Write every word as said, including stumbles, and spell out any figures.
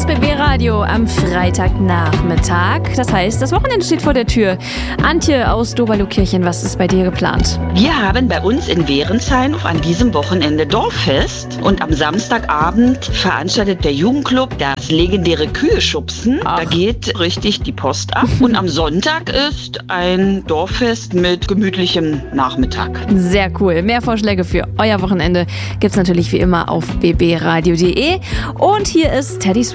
B B Radio am Freitagnachmittag. Das heißt, das Wochenende steht vor der Tür. Antje aus Doberlukirchen, was ist bei dir geplant? Wir haben bei uns in Wehrensheim an diesem Wochenende Dorffest und am Samstagabend veranstaltet der Jugendclub das legendäre Kühe-Schubsen. Ach. Da geht richtig die Post ab. Und am Sonntag ist ein Dorffest mit gemütlichem Nachmittag. Sehr cool. Mehr Vorschläge für euer Wochenende gibt's natürlich wie immer auf b b radio punkt d e. Und hier ist Teddy Swims.